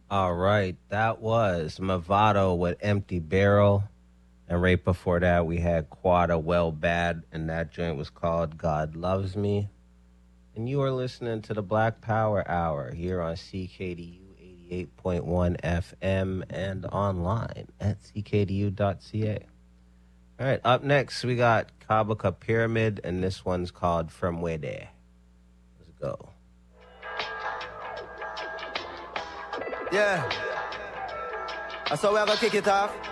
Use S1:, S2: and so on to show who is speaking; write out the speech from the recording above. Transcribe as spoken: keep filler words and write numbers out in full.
S1: All right, that was Movado with Empty Barrel. And right before that, we had Quada Well Bad, and that joint was called God Loves Me. And you are listening to the Black Power Hour here on C K D U eighty-eight point one F M and online at c k d u dot c a. All right, up next, we got Kabaka Pyramid, and this one's called From Where There. Let's go.
S2: Yeah. That's how we are gonna kick it off.